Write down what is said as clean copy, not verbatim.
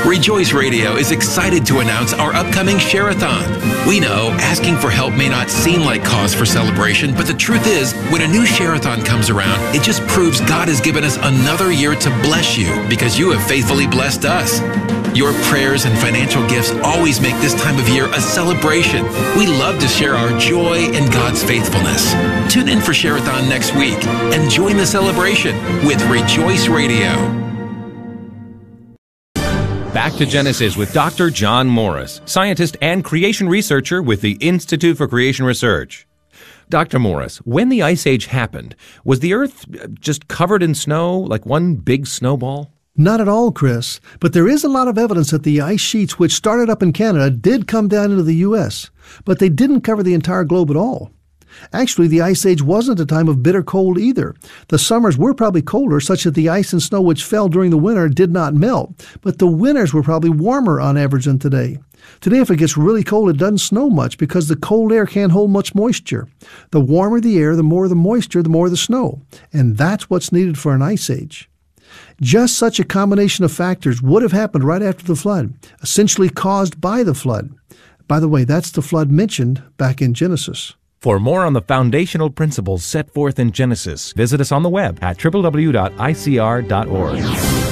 Rejoice Radio is excited to announce our upcoming Share-a-thon. We know asking for help may not seem like cause for celebration, but the truth is, when a new Share-a-thon comes around, it just proves God has given us another year to bless you because you have faithfully blessed us. Your prayers and financial gifts always make this time of year a celebration. We love to share our joy in God's faithfulness. Tune in for Share-a-thon next week and join the celebration with Rejoice Radio. Back to Genesis with Dr. John Morris, scientist and creation researcher with the Institute for Creation Research. Dr. Morris, when the Ice Age happened, was the Earth just covered in snow, like one big snowball? Not at all, Chris, but there is a lot of evidence that the ice sheets which started up in Canada did come down into the U.S., but they didn't cover the entire globe at all. Actually, the Ice Age wasn't a time of bitter cold either. The summers were probably colder, such that the ice and snow which fell during the winter did not melt, but the winters were probably warmer on average than today. Today, if it gets really cold, it doesn't snow much because the cold air can't hold much moisture. The warmer the air, the more the moisture, the more the snow. And that's what's needed for an ice age. Just such a combination of factors would have happened right after the flood, essentially caused by the flood. By the way, that's the flood mentioned back in Genesis. For more on the foundational principles set forth in Genesis, visit us on the web at www.icr.org.